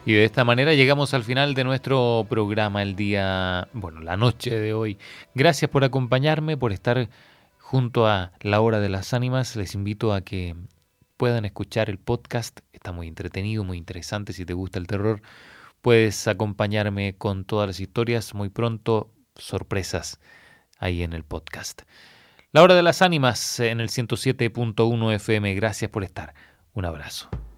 Y de esta manera llegamos al final de nuestro programa la noche de hoy. Gracias por acompañarme, por estar junto a La Hora de las Ánimas. Les invito a que puedan escuchar el podcast. Está muy entretenido, muy interesante. Si te gusta el terror, puedes acompañarme con todas las historias. Muy pronto, sorpresas ahí en el podcast. La Hora de las Ánimas en el 107.1 FM. Gracias por estar. Un abrazo.